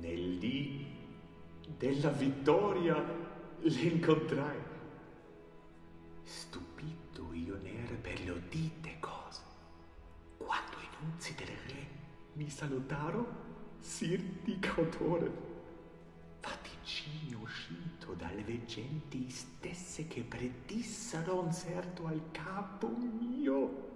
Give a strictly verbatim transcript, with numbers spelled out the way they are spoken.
Nel dì della vittoria l'incontrai. Stupito io n'era per le udite cose, quando i nunzi del re mi salutaro, sir di cautore. Vaticini uscito dalle veggenti stesse che predissero un certo al capo mio.